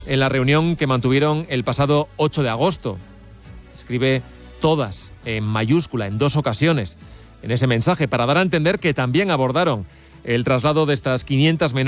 en la reunión que mantuvieron el pasado 8 de agosto. Escribe todas en mayúscula en 2 ocasiones en ese mensaje para dar a entender que también abordaron el traslado de estas 500 menores